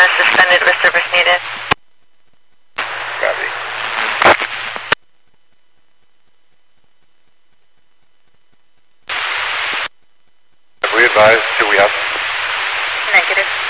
suspended with service needed. Copy. Have we advised 2 up? Negative.